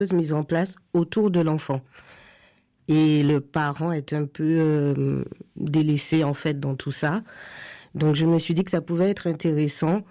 mise en place autour de l'enfant. Et le parent est un peu délaissé en fait dans tout ça. Donc je me suis dit que ça pouvait être intéressant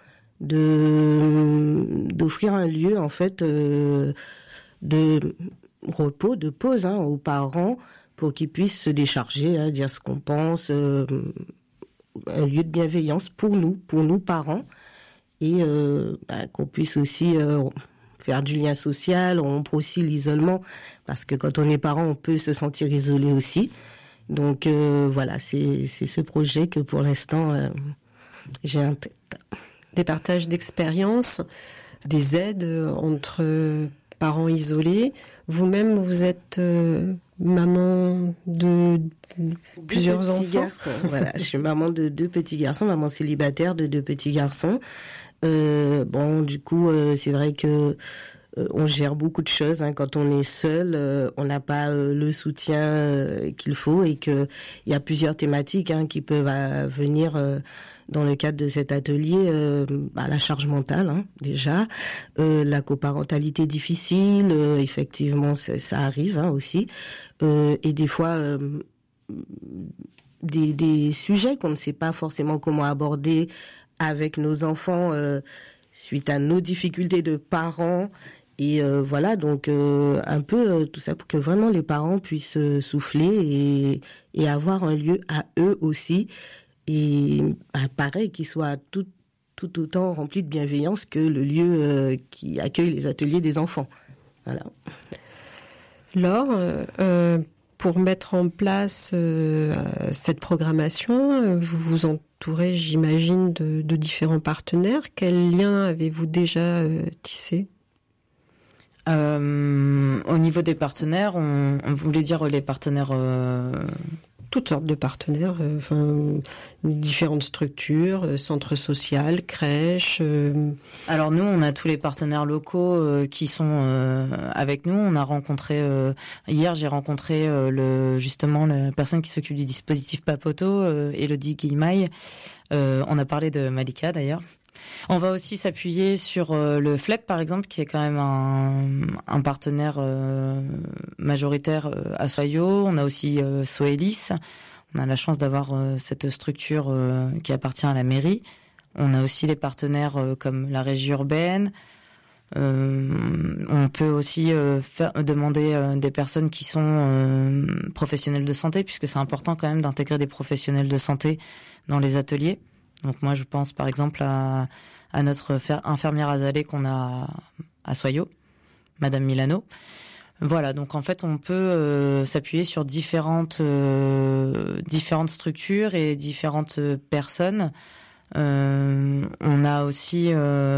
d'offrir un lieu en fait de repos, de pause aux parents pour qu'ils puissent se décharger, dire ce qu'on pense, un lieu de bienveillance pour nous parents, et qu'on puisse aussi faire du lien social, rompre aussi l'isolement, parce que quand on est parent, on peut se sentir isolé aussi. Donc voilà, c'est ce projet que pour l'instant j'ai en tête. Des partages d'expériences, des aides entre parents isolés. Vous-même, vous êtes maman de plusieurs enfants. Garçons. Voilà, je suis maman de 2 petits garçons, maman célibataire de 2 petits garçons. Du coup, c'est vrai que on gère beaucoup de choses. Quand on est seul, on n'a pas le soutien qu'il faut, et que il y a plusieurs thématiques qui peuvent venir dans le cadre de cet atelier. La charge mentale, déjà, la coparentalité difficile, effectivement, ça arrive aussi, et des fois des sujets qu'on ne sait pas forcément comment aborder avec nos enfants suite à nos difficultés de parents. Et voilà, donc un peu tout ça pour que vraiment les parents puissent souffler et avoir un lieu à eux aussi. Et pareil, qu'il soit tout autant rempli de bienveillance que le lieu qui accueille les ateliers des enfants. Voilà. Laure, pour mettre en place cette programmation, vous vous entourez, j'imagine, de différents partenaires. Quels liens avez-vous déjà tissés ? Au niveau des partenaires, on voulait dire les partenaires... Toutes sortes de partenaires, différentes structures, centres sociaux, crèches. Alors nous, on a tous les partenaires locaux qui sont avec nous. On a rencontré hier, j'ai rencontré justement la personne qui s'occupe du dispositif Papoto, Elodie Guillemay. On a parlé de Malika d'ailleurs. On va aussi s'appuyer sur le FLEP, par exemple, qui est quand même un partenaire majoritaire à Soyaux. On a aussi Soelis. On a la chance d'avoir cette structure qui appartient à la mairie. On a aussi les partenaires comme la régie urbaine. On peut aussi demander des personnes qui sont professionnels de santé, puisque c'est important quand même d'intégrer des professionnels de santé dans les ateliers. Donc moi, je pense par exemple à notre infirmière azalée qu'on a à Soyaux, Madame Milano. Voilà, donc en fait, on peut s'appuyer sur différentes structures et différentes personnes. On a aussi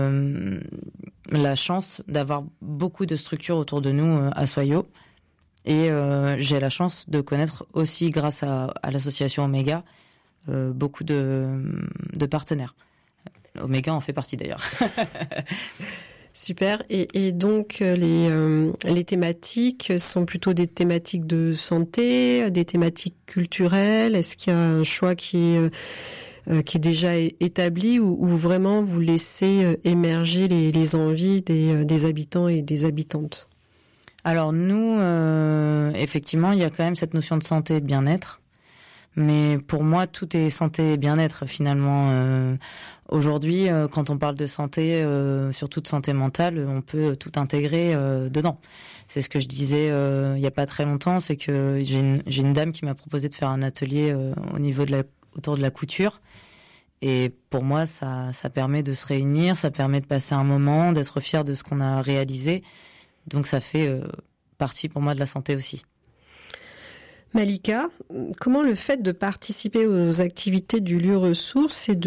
la chance d'avoir beaucoup de structures autour de nous à Soyaux. Et j'ai la chance de connaître aussi, grâce à l'association Omega, beaucoup de partenaires. Omega en fait partie d'ailleurs. Super. Et donc les thématiques sont plutôt des thématiques de santé, des thématiques culturelles. Est-ce qu'il y a un choix qui est déjà établi, ou vraiment vous laissez émerger les envies des habitants et des habitantes ? Alors nous, effectivement, il y a quand même cette notion de santé et de bien-être. Mais pour moi, tout est santé et bien-être finalement. Aujourd'hui, quand on parle de santé, surtout de santé mentale, on peut tout intégrer dedans. C'est ce que je disais il y a pas très longtemps, c'est que j'ai une dame qui m'a proposé de faire un atelier autour de la couture. Et pour moi, ça permet de se réunir, ça permet de passer un moment, d'être fier de ce qu'on a réalisé. Donc ça fait partie pour moi de la santé aussi. Malika, comment le fait de participer aux activités du lieu ressource et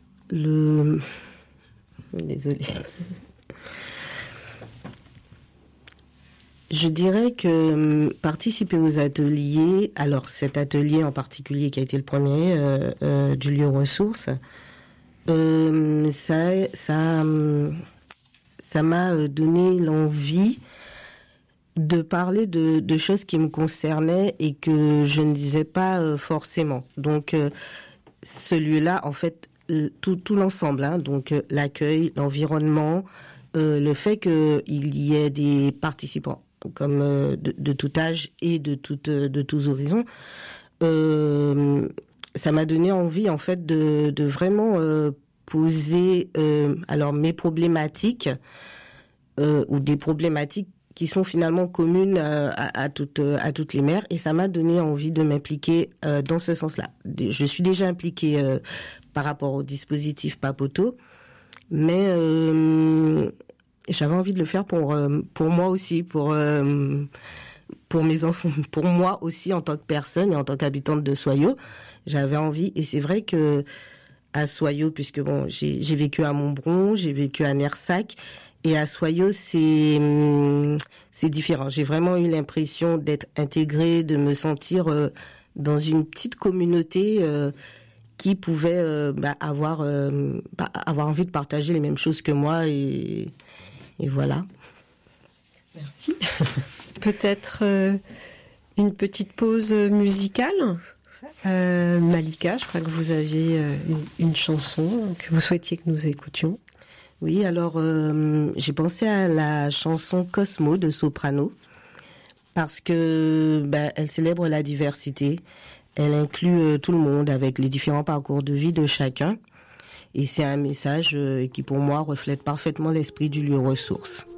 Désolée. Je dirais que participer aux ateliers, alors cet atelier en particulier qui a été le premier du lieu ressource, ça m'a donné l'envie de parler de choses qui me concernaient et que je ne disais pas forcément. Donc ce lieu-là, en fait, tout l'ensemble, donc l'accueil, l'environnement, le fait qu'il y ait des participants comme de tout âge et de tous horizons. Ça m'a donné envie en fait de vraiment poser alors mes problématiques ou des problématiques qui sont finalement communes à toutes les mères, et ça m'a donné envie de m'impliquer dans ce sens-là. Je suis déjà impliquée par rapport au dispositif Papoto, mais j'avais envie de le faire pour moi aussi, pour mes enfants, pour moi aussi en tant que personne et en tant qu'habitante de Soyaux. J'avais envie, et c'est vrai que à Soyaux, puisque bon, j'ai vécu à Montbron, j'ai vécu à Nersac, et à Soyaux, c'est différent. J'ai vraiment eu l'impression d'être intégrée, de me sentir dans une petite communauté qui pouvait avoir envie de partager les mêmes choses que moi, et voilà. Merci. Peut-être une petite pause musicale. Malika, je crois que vous aviez une chanson que vous souhaitiez que nous écoutions. Oui, alors j'ai pensé à la chanson Cosmo de Soprano, parce que elle célèbre la diversité, elle inclut tout le monde avec les différents parcours de vie de chacun, et c'est un message qui pour moi reflète parfaitement l'esprit du lieu ressource.